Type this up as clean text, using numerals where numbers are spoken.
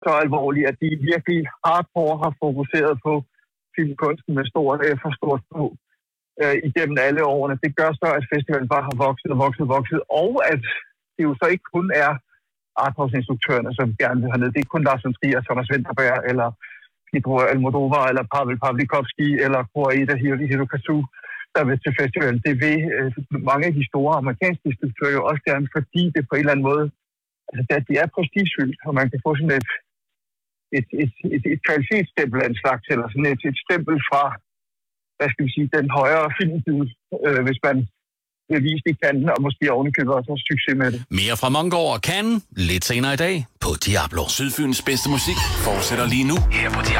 så alvorlig, at de virkelig hardcore har fokuseret på filmkunsten med stort F og stort K igennem alle årene. Det gør så, at festivalen bare har vokset, og at det jo så ikke kun er arthouse-instruktørerne, som gerne vil have ned. Det er ikke kun Lars von Trier, Thomas Vinterberg, eller Pedro Almodovar, eller Pavel Pawlikowski, eller Koreeda Hirokazu, der vil til festivalen. Det vil mange af de store amerikanske instruktører jo også gerne, fordi det på en eller anden måde, altså det er prestigefyldt, og man kan få sådan et kvalitetsstempel af en slags, eller sådan et stempel fra, hvad skal vi sige, den højere filmbid, hvis man bliver vist i Cannes, og måske ovenikøbet også har succes med det. Mere fra Mongård og Cannes lidt senere i dag på Diablo. Sydfyns bedste musik fortsætter lige nu her på Diablo.